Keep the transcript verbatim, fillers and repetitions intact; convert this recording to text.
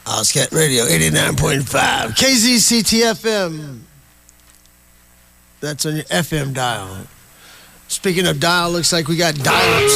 Ozcat Radio, eighty-nine point five. K Z C T F M. That's on your F M dial. Speaking of dial, looks like we got dial-ups